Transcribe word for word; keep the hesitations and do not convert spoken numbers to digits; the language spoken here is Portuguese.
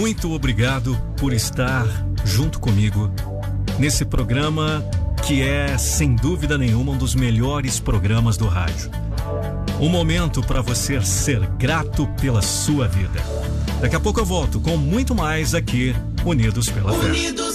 muito obrigado por estar junto comigo nesse programa que é, sem dúvida nenhuma, um dos melhores programas do rádio. Um momento para você ser grato pela sua vida. Daqui a pouco eu volto com muito mais aqui, Unidos pela Fé. Unidos